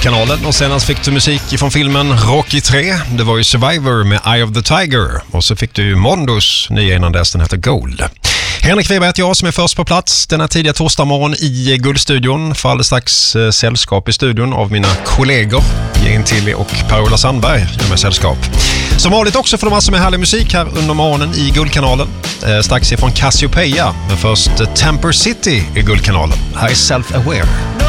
Guldkanalen. Och senast fick du musik från filmen Rocky 3. Det var ju Survivor med Eye of the Tiger. Och så fick du Mondos nya innan dess, den heter Gold. Henrik Weber heter jag som är först på plats denna tidiga torsdagsmorgon i Guldstudion. För alldeles strax sällskap i studion av mina kollegor Jane Tilly och Paola Sandberg gör mig sällskap. Som vanligt också för de massor med härlig musik här under morgonen i Guldkanalen. Strax ifrån Cassiopeia, men först Temper City i Guldkanalen. Här är Self-Aware.